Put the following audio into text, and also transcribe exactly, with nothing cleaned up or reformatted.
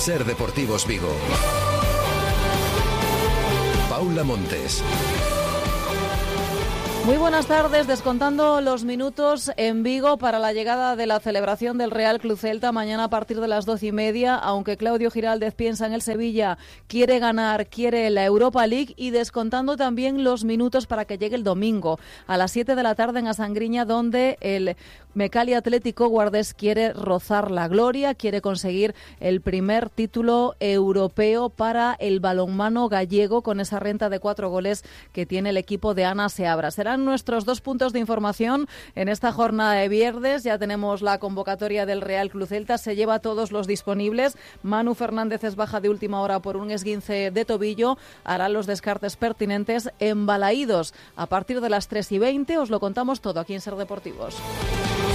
Ser Deportivos Vigo. Paula Montes. Muy buenas tardes, descontando los minutos en Vigo para la llegada de la celebración del Real Club Celta mañana a partir de las doce y media, aunque Claudio Giraldez piensa en el Sevilla, quiere ganar, quiere la Europa League, y descontando también los minutos para que llegue el domingo a las siete de la tarde en Asangriña, donde el Mecali Atlético Guardés quiere rozar la gloria, quiere conseguir el primer título europeo para el balonmano gallego con esa renta de cuatro goles que tiene el equipo de Ana Seabra. Será nuestros dos puntos de información en esta jornada de viernes. Ya tenemos la convocatoria del Real Club Celta, se lleva a todos los disponibles. Manu Fernández es baja de última hora por un esguince de tobillo, hará los descartes pertinentes en Balaídos. A partir de las tres y veinte os lo contamos todo aquí en Ser Deportivos.